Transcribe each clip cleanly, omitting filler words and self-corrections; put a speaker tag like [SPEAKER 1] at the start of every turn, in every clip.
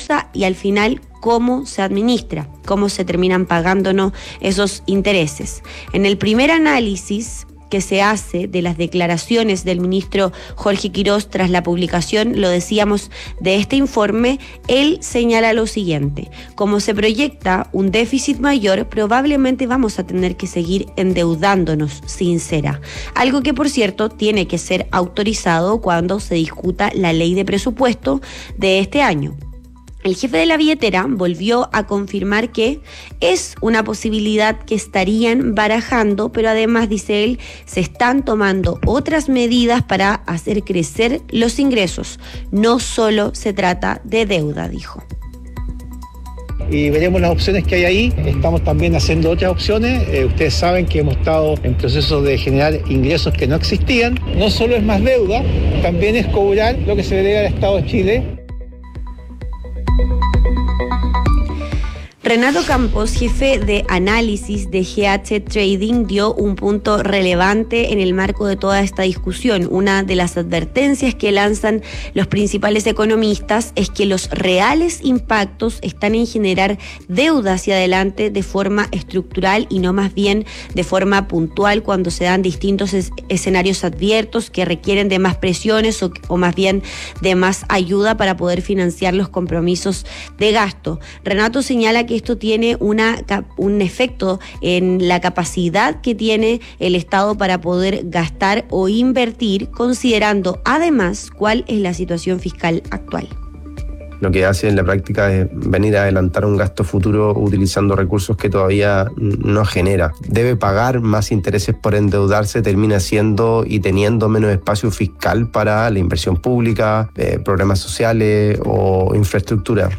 [SPEAKER 1] usa y al final cómo se administra, cómo se terminan pagándonos esos intereses. En el primer análisis que se hace de las declaraciones del ministro Jorge Quirós tras la publicación, lo decíamos, de este informe, él señala lo siguiente: como se proyecta un déficit mayor, probablemente vamos a tener que seguir endeudándonos, sincera. Algo que, por cierto, tiene que ser autorizado cuando se discuta la ley de presupuesto de este año. El jefe de la billetera volvió a confirmar que es una posibilidad que estarían barajando, pero además, dice él, se están tomando otras medidas para hacer crecer los ingresos. No solo se trata de deuda, dijo.
[SPEAKER 2] Y veremos las opciones que hay ahí. Estamos también haciendo otras opciones. Ustedes saben que hemos estado en proceso de generar ingresos que no existían. No solo es más deuda, también es cobrar lo que se le debe al Estado de Chile.
[SPEAKER 1] Renato Campos, jefe de análisis de GH Trading, dio un punto relevante en el marco de toda esta discusión. Una de las advertencias que lanzan los principales economistas es que los reales impactos están en generar deuda hacia adelante de forma estructural y no más bien de forma puntual cuando se dan distintos escenarios adversos que requieren de más presiones o más bien de más ayuda para poder financiar los compromisos de gasto. Renato señala que esto tiene un efecto en la capacidad que tiene el Estado para poder gastar o invertir, considerando además cuál es la situación fiscal actual.
[SPEAKER 3] Lo que hace en la práctica es venir a adelantar un gasto futuro utilizando recursos que todavía no genera. Debe pagar más intereses por endeudarse, termina siendo y teniendo menos espacio fiscal para la inversión pública, programas sociales o infraestructura.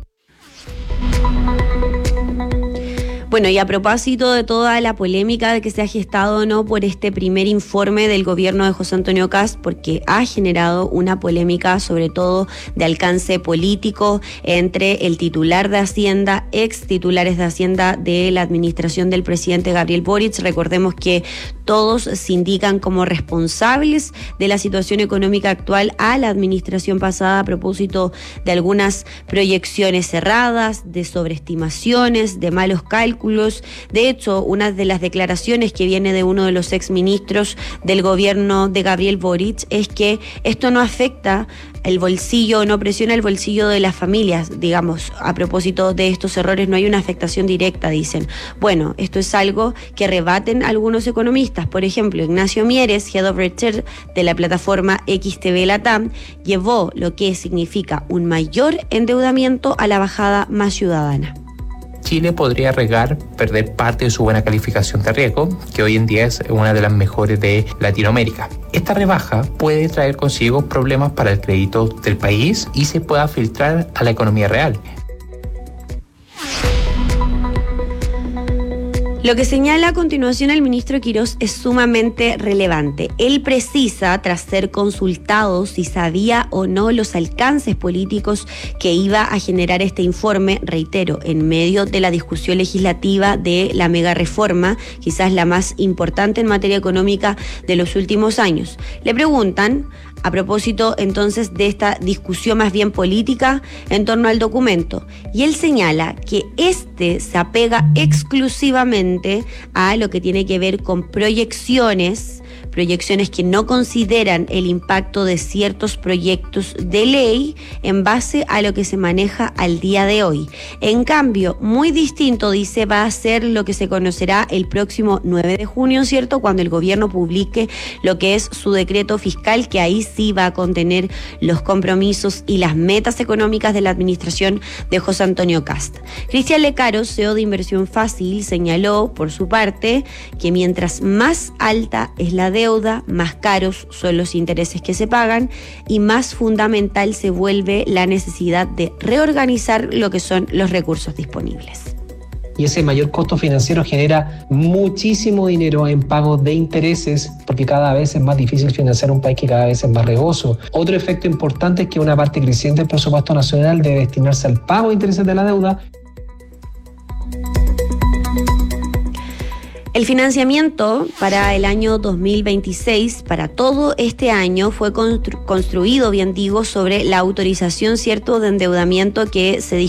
[SPEAKER 1] Bueno, y a propósito de toda la polémica de que se ha gestado o no por este primer informe del gobierno de José Antonio Kast, porque ha generado una polémica sobre todo de alcance político entre el titular de Hacienda, ex titulares de Hacienda de la administración del presidente Gabriel Boric. Recordemos que todos se indican como responsables de la situación económica actual a la administración pasada a propósito de algunas proyecciones cerradas, de sobreestimaciones, de malos cálculos. De hecho, una de las declaraciones que viene de uno de los exministros del gobierno de Gabriel Boric es que esto no afecta el bolsillo, no presiona el bolsillo de las familias, digamos, a propósito de estos errores no hay una afectación directa, dicen. Bueno, esto es algo que rebaten algunos economistas. Por ejemplo, Ignacio Mieres, Head of Research de la plataforma XTB Latam, llevó lo que significa un mayor endeudamiento a la bajada más ciudadana.
[SPEAKER 4] Chile podría arriesgar perder parte de su buena calificación de riesgo, que hoy en día es una de las mejores de Latinoamérica. Esta rebaja puede traer consigo problemas para el crédito del país y se pueda filtrar a la economía real.
[SPEAKER 1] Lo que señala a continuación el ministro Quirós es sumamente relevante. Él precisa, tras ser consultado si sabía o no los alcances políticos que iba a generar este informe, reitero, en medio de la discusión legislativa de la mega reforma, quizás la más importante en materia económica de los últimos años. Le preguntan, a propósito entonces de esta discusión más bien política en torno al documento, y él señala que este se apega exclusivamente a lo que tiene que ver con proyecciones que no consideran el impacto de ciertos proyectos de ley en base a lo que se maneja al día de hoy. En cambio, muy distinto, dice, va a ser lo que se conocerá el próximo 9 de junio, ¿cierto? Cuando el gobierno publique lo que es su decreto fiscal, que ahí sí va a contener los compromisos y las metas económicas de la administración de José Antonio Kast. Cristian Lecaro, CEO de Inversión Fácil, señaló, por su parte, que mientras más alta es la deuda, más caros son los intereses que se pagan y más fundamental se vuelve la necesidad de reorganizar lo que son los recursos disponibles.
[SPEAKER 5] Y ese mayor costo financiero genera muchísimo dinero en pagos de intereses, porque cada vez es más difícil financiar un país que cada vez es más riesgoso. Otro efecto importante es que una parte creciente del presupuesto nacional debe destinarse al pago de intereses de la deuda.
[SPEAKER 1] El financiamiento para el año 2026, para todo este año, fue construido, bien digo, sobre la autorización, ¿cierto?, de endeudamiento que se